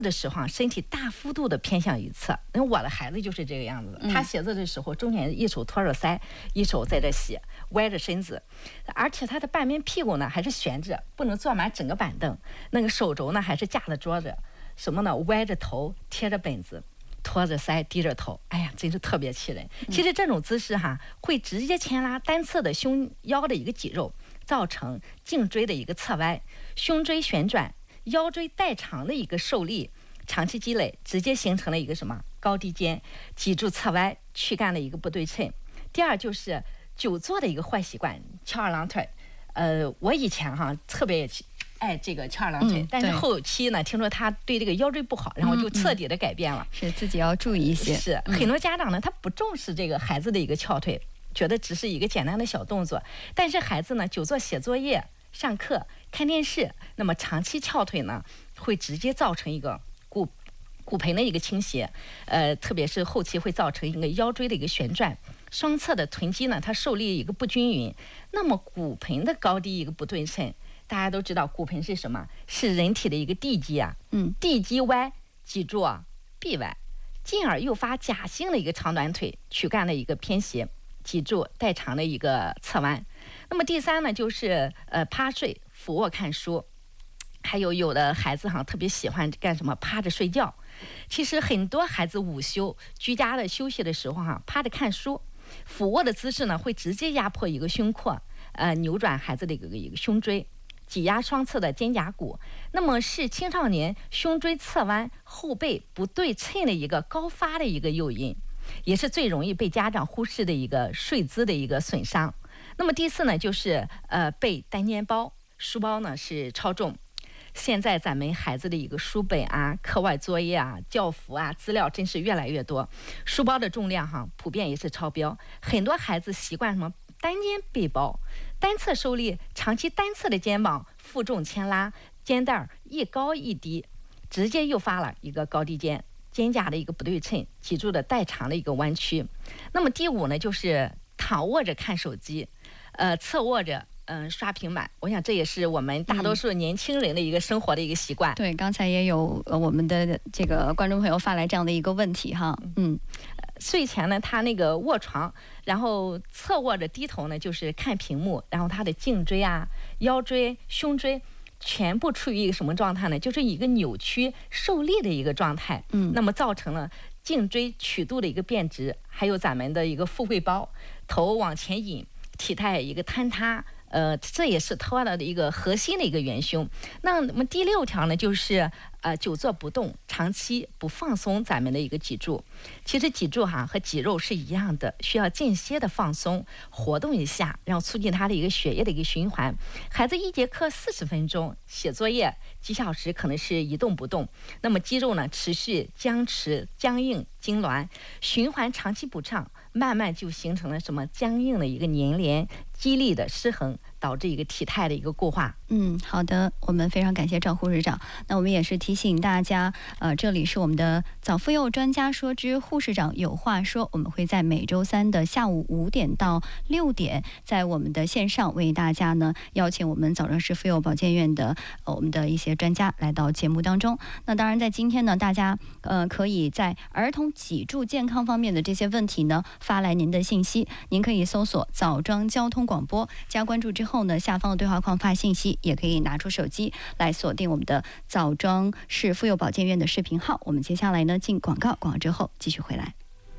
的时候身体大幅度的偏向一侧，因为我的孩子就是这个样子的。他写字的时候，中间一手托着腮，一手在这写，歪着身子，而且他的半边屁股呢还是悬着，不能坐满整个板凳。那个手肘呢还是架着桌子，什么呢？歪着头，贴着本子，托着腮，低着头。哎呀，真是特别气人。其实这种姿势会直接牵拉单侧的胸腰的一个肌肉，造成颈椎的一个侧歪，胸椎旋转。腰椎代偿的一个受力，长期积累，直接形成了一个什么高低肩、脊柱侧歪、躯干的一个不对称。第二就是久坐的一个坏习惯，翘二郎腿。我以前特别爱这个翘二郎腿，但是后期呢，听说他对这个腰椎不好，然后就彻底的改变了。 是自己要注意一些。 是很多家长呢，他不重视这个孩子的一个翘腿，觉得只是一个简单的小动作，但是孩子呢，久坐写作业、上课、看电视，那么长期翘腿呢，会直接造成一个骨盆的一个倾斜，特别是后期会造成一个腰椎的一个旋转，双侧的臀肌呢，它受力一个不均匀，那么骨盆的高低一个不对称。大家都知道骨盆是什么？是人体的一个地基啊，地基歪，脊柱必歪，进而诱发假性的一个长短腿，躯干的一个偏斜，脊柱代偿的一个侧弯。那么第三呢，就是趴睡、俯卧看书，还有的孩子特别喜欢干什么趴着睡觉。其实很多孩子午休、居家的休息的时候趴着看书，俯卧的姿势呢会直接压迫一个胸廓，扭转孩子的一个胸椎，挤压双侧的肩胛骨，那么是青少年胸椎侧弯、后背不对称的一个高发的一个诱因，也是最容易被家长忽视的一个睡姿的一个损伤。那么第四呢，就是背单肩包，书包呢是超重。现在咱们孩子的一个书本课外作业教辅资料真是越来越多，书包的重量普遍也是超标。很多孩子习惯什么单肩背包，单侧受力，长期单侧的肩膀负重牵拉，肩带一高一低，直接诱发了一个高低肩，肩胛的一个不对称，脊柱的代偿的一个弯曲。那么第五呢，就是躺卧着看手机，侧卧着刷平板。我想这也是我们大多数年轻人的一个生活的一个习惯。 对，刚才也有我们的这个观众朋友发来这样的一个问题睡前呢，他那个卧床，然后侧卧着低头呢，就是看屏幕，然后他的颈椎腰椎、胸椎全部处于一个什么状态呢？就是一个扭曲受力的一个状态。那么造成了颈椎曲度的一个变直，还有咱们的一个富贵包，头往前引，体态一个坍塌。这也是脱了的一个核心的一个元凶。那么第6条呢，就是久坐不动，长期不放松咱们的一个脊柱。其实脊柱和肌肉是一样的，需要间歇的放松活动一下，然后促进它的一个血液的一个循环。孩子1节课40分钟，写作业几小时可能是一动不动，那么肌肉呢持续僵持、僵硬、痉挛，循环长期不畅，慢慢就形成了什么僵硬的一个粘连，肌力的失衡，导致一个体态的一个固化。 好的，我们非常感谢赵护士长。那我们也是提醒大家，这里是我们的早妇幼专家说之护士长有话说，我们会在每周3的下午5点到6点，在我们的线上为大家呢邀请我们枣庄市妇幼保健院的我们的一些专家来到节目当中。那当然，在今天呢，大家可以在儿童脊柱健康方面的这些问题呢发来您的信息，您可以搜索枣庄交通广播，加关注之后呢，下方的对话框发信息，也可以拿出手机来锁定我们的枣庄市妇幼保健院的视频号。我们接下来呢进广告之后继续回来。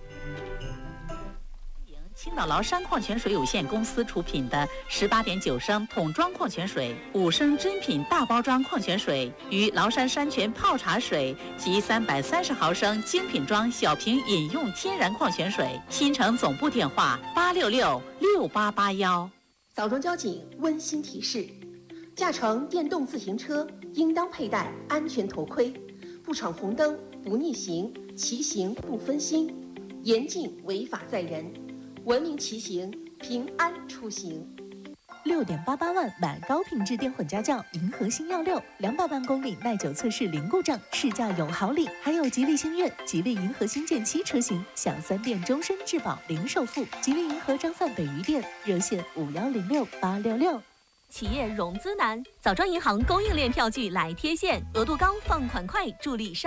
青岛崂山矿泉水有限公司出品的18.9升桶装矿泉水、5升真品大包装矿泉水与崂山山泉泡茶水及330毫升精品装小瓶饮用天然矿泉水。新城总部电话8666881。 枣庄交警温馨提示：驾乘电动自行车应当佩戴安全头盔，不闯红灯、不逆行，骑行不分心，严禁违法载人，文明骑行，平安出行。 6.88万买高品质电混家轿，银河星耀6，200万公里耐久测试零故障，试驾有好礼，还有吉利星越、吉利银河星舰7车型，享3电终身质保零首付。吉利银河张范北余店热线5106866。 企业融资难，枣庄银行供应链票据来贴现，额度高，放款快，助力上。